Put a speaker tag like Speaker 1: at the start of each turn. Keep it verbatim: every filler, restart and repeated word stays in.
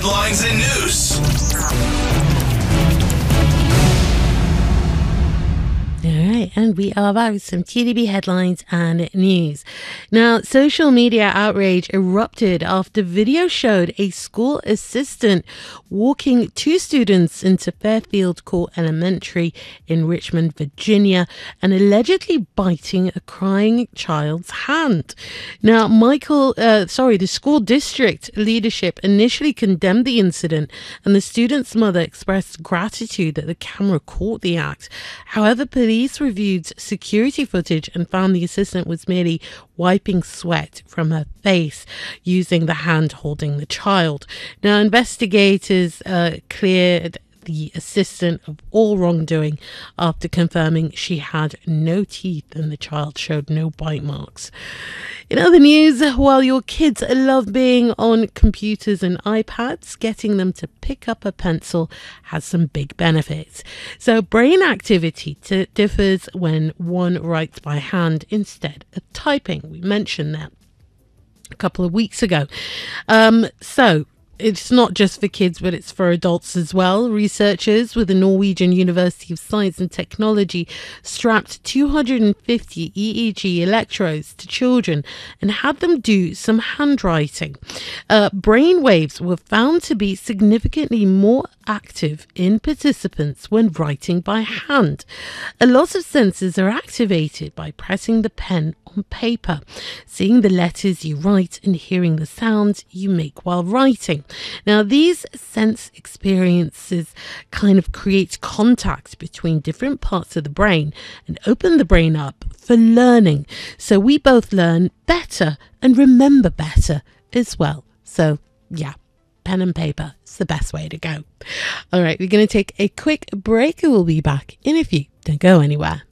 Speaker 1: headlines and news.
Speaker 2: All right, and we are back with some T D B headlines and news. Now, social media outrage erupted after video showed a school assistant walking two students into Fairfield Court Elementary in Richmond, Virginia, and allegedly biting a crying child's hand. Now, Michael, uh, sorry, the school district leadership initially condemned the incident, and the student's mother expressed gratitude that the camera caught the act. However, police Police reviewed security footage and found the assistant was merely wiping sweat from her face using the hand holding the child. Now, investigators uh, cleared the assistant of all wrongdoing after confirming she had no teeth and the child showed no bite marks. In other news, while your kids love being on computers and iPads, getting them to pick up a pencil has some big benefits. So brain activity t- differs when one writes by hand instead of typing. We mentioned that a couple of weeks ago. Um, so It's not just for kids, but it's for adults as well. Researchers with the Norwegian University of Science and Technology strapped two hundred fifty E E G electrodes to children and had them do some handwriting. Uh, brain waves were found to be significantly more active in participants when writing by hand. A lot of senses are activated by pressing the pen on paper, seeing the letters you write and hearing the sounds you make while writing. Now, these sense experiences kind of create contact between different parts of the brain and open the brain up for learning. So we both learn better and remember better as well. So, yeah. Pen and paper is the best way to go. All right, we're going to take a quick break and we'll be back in a few. Don't go anywhere.